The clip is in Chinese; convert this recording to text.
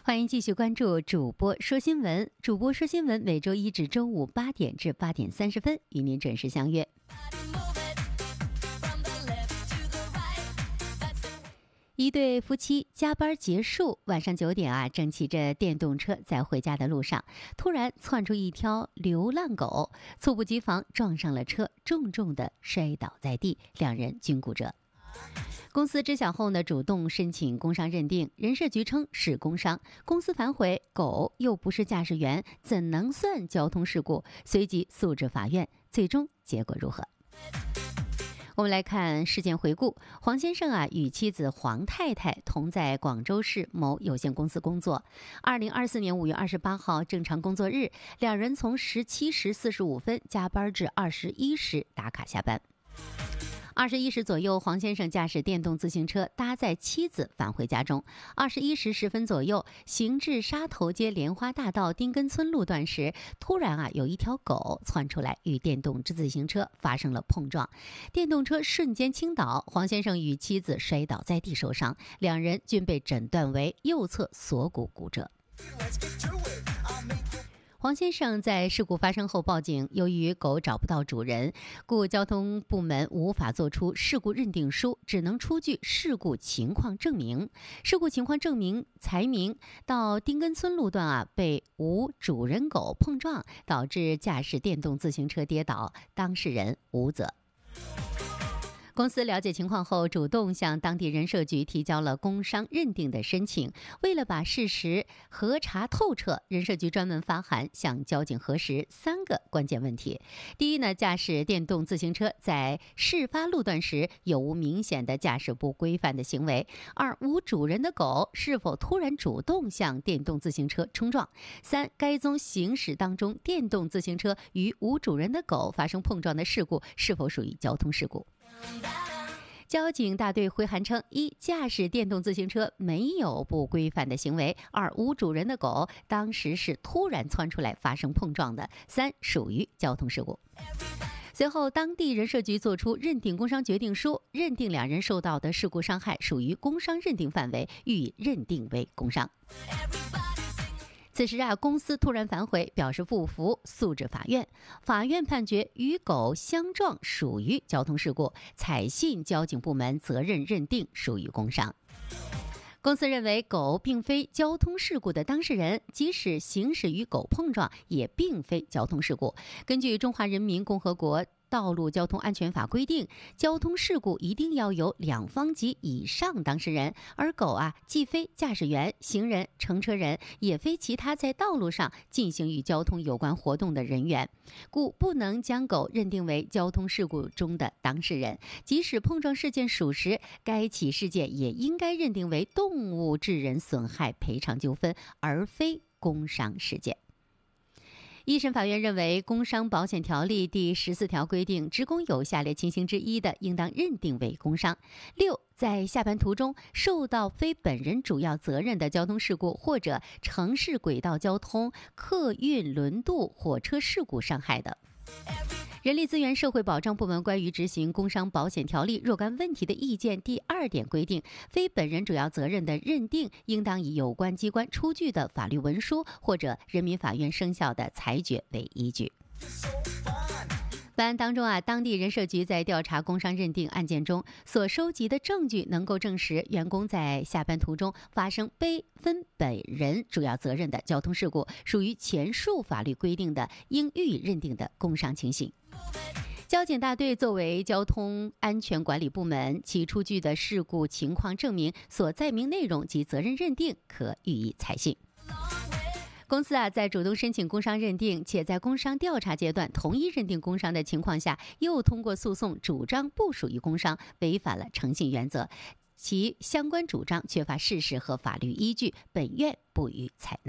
欢迎继续关注主播说新闻。主播说新闻每周一至周五8点至8点30分与您准时相约。一对夫妻加班结束，晚上9点正骑着电动车在回家的路上，突然窜出一条流浪狗，猝不及防撞上了车，重重的摔倒在地，两人均骨折。公司知晓后主动申请工伤认定，人社局称是工伤，公司反悔，狗又不是驾驶员，怎能算交通事故？随即诉至法院，最终结果如何？我们来看事件回顾。黄先生与妻子黄太太同在广州市某有限公司工作。2024年5月28号正常工作日，两人从17时45分加班至21时打卡下班。21时左右，黄先生驾驶电动自行车搭载妻子返回家中。21时10分左右，行至沙头街莲花大道丁根村路段时，突然有一条狗窜出来，与电动自行车发生了碰撞，电动车瞬间倾倒，黄先生与妻子摔倒在地受伤，两人均被诊断为右侧锁骨骨折。黄先生在事故发生后报警，由于狗找不到主人，故交通部门无法作出事故认定书，只能出具事故情况证明。事故情况证明才明到丁根村路段被无主人狗碰撞，导致驾驶电动自行车跌倒，当事人无责。公司了解情况后，主动向当地人社局提交了工伤认定的申请。为了把事实核查透彻，人社局专门发函向交警核实3个关键问题。第一驾驶电动自行车在事发路段时有无明显的驾驶不规范的行为？2、无主人的狗是否突然主动向电动自行车冲撞？3、该宗行驶当中电动自行车与无主人的狗发生碰撞的事故是否属于交通事故？交警大队回函称：1、驾驶电动自行车没有不规范的行为；2、无主人的狗当时是突然窜出来发生碰撞的；3、属于交通事故。随后，当地人社局作出认定工伤决定书，认定两人受到的事故伤害属于工伤认定范围，予以认定为工伤。此时公司突然反悔，表示不服，诉至法院。法院判决与狗相撞属于交通事故，采信交警部门责任认定属于工伤。公司认为狗并非交通事故的当事人，即使行驶与狗碰撞也并非交通事故。根据《中华人民共和国道路交通安全法》规定，交通事故一定要有2方及以上当事人，而狗既非驾驶员、行人、乘车人，也非其他在道路上进行与交通有关活动的人员，故不能将狗认定为交通事故中的当事人。即使碰撞事件属实，该起事件也应该认定为动物致人损害赔偿纠纷，而非工伤事件。一审法院认为，工伤保险条例第14条规定，职工有下列情形之一的，应当认定为工伤。6、在下班途中受到非本人主要责任的交通事故，或者城市轨道交通、客运轮渡、火车事故伤害的。人力资源社会保障部门关于执行工伤保险条例若干问题的意见第2点规定，非本人主要责任的认定应当以有关机关出具的法律文书或者人民法院生效的裁决为依据。本案当中当地人社局在调查工伤认定案件中所收集的证据能够证实员工在下班途中发生非本人主要责任的交通事故，属于前述法律规定的应予以认定的工伤情形。交警大队作为交通安全管理部门，其出具的事故情况证明所载明内容及责任认定可予以采信。公司在主动申请工伤认定，且在工伤调查阶段同意认定工伤的情况下，又通过诉讼主张不属于工伤，违反了诚信原则，其相关主张缺乏事实和法律依据，本院不予采纳。